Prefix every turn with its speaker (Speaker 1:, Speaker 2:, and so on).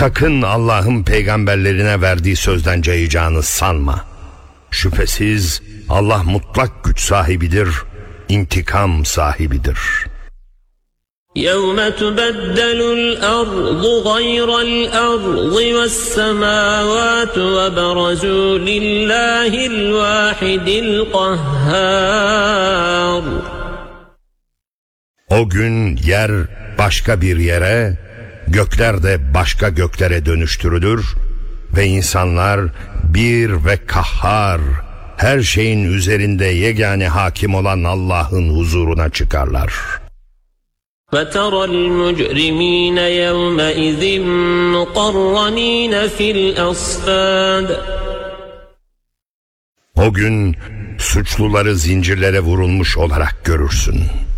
Speaker 1: Sakın Allah'ın peygamberlerine verdiği sözden cayacağını sanma. Şüphesiz Allah mutlak güç sahibidir, intikam sahibidir.
Speaker 2: يَوْمَ تُبَدَّلُ الْأَرْضُ غَيْرَ الْأَرْضِ وَالسَّمَاوَاتُ وَبَرَزُوا لِلَّهِ الْوَاحِدِ الْقَهَّارِ.
Speaker 1: O gün yer başka bir yere, gökler de başka göklere dönüştürülür ve insanlar bir ve kahhar, her şeyin üzerinde yegane hakim olan Allah'ın huzuruna çıkarlar.
Speaker 2: وَتَرَى الْمُجْرِمِينَ يَوْمَئِذٍ مُقَرَّنِينَ فِي الْأَصْفَادِ.
Speaker 1: O gün suçluları zincirlere vurulmuş olarak görürsün.